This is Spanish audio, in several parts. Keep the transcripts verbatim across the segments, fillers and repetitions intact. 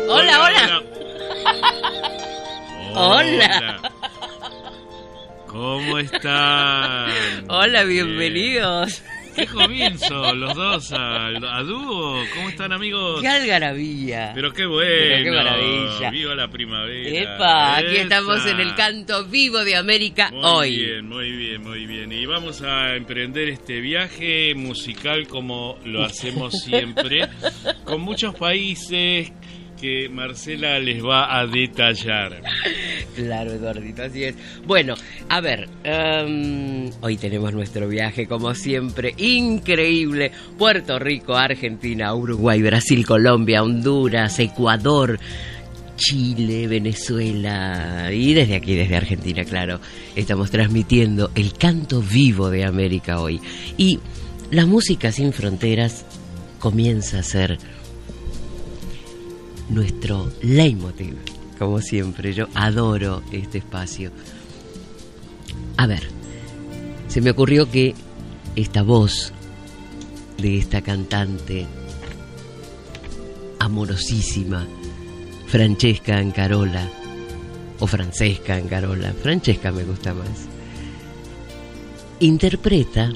Hola, hola. Hola. Hola. ¿Cómo están? Hola, bienvenidos. Qué comienzo, los dos a, a dúo. ¿Cómo están, amigos? ¡Qué algarabía! Pero qué bueno. Pero qué maravilla. Viva la primavera. ¡Epa! Aquí Esa. Estamos en el canto vivo de América muy hoy. Muy bien, muy bien, muy bien. Y vamos a emprender este viaje musical como lo hacemos siempre, con muchos países que Marcela les va a detallar. Claro, Eduardito, así es. Bueno, a ver, um, hoy tenemos nuestro viaje, como siempre, increíble. Puerto Rico, Argentina, Uruguay, Brasil, Colombia, Honduras, Ecuador, Chile, Venezuela y desde aquí, desde Argentina, claro, estamos transmitiendo el canto vivo de América hoy. Y la música sin fronteras comienza a ser nuestro leitmotiv, como siempre. Yo adoro este espacio. A ver, se me ocurrió que esta voz de esta cantante amorosísima, Francesca Ancarola, o Francesca Ancarola, Francesca me gusta más, interpreta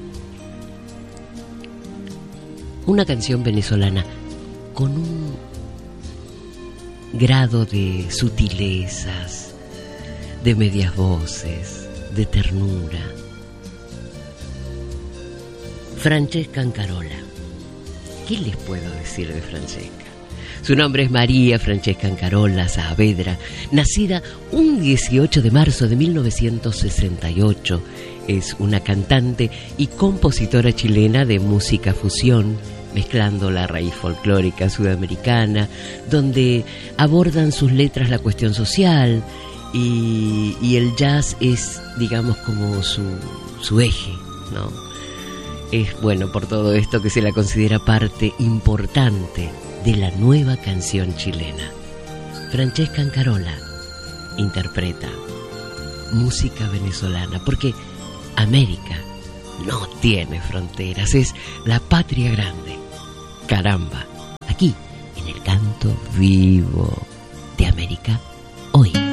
una canción venezolana con un grado de sutilezas, de medias voces, de ternura. Francesca Ancarola. ¿Qué les puedo decir de Francesca? Su nombre es María Francesca Ancarola Saavedra, nacida un dieciocho de marzo de mil novecientos sesenta y ocho. Es una cantante y compositora chilena de música fusión, mezclando la raíz folclórica sudamericana, donde abordan sus letras la cuestión social y, y el jazz es, digamos, como su, su eje, ¿no? Es, bueno, por todo esto que se la considera parte importante de la nueva canción chilena. Francesca Ancarola interpreta música venezolana, porque América no tiene fronteras, es la patria grande. Caramba, aquí en el canto vivo de América hoy.